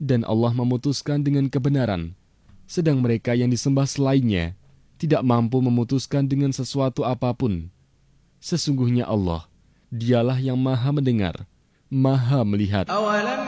Dan Allah memutuskan dengan kebenaran, sedang mereka yang disembah selainnya tidak mampu memutuskan dengan sesuatu apapun. Sesungguhnya Allah, dialah yang maha mendengar, maha melihat.